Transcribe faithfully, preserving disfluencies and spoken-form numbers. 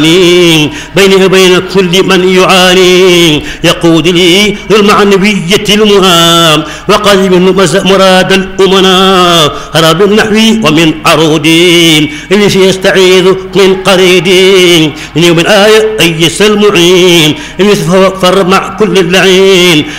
بيني وبين كل من يعاني يقود لي المعنوية المهام وقلب مراد الأمناء رب النحو ومن عرودي اللي يستعيذ من قريدي من يوم الآية أيس المعين اللي فر مع كل اللعين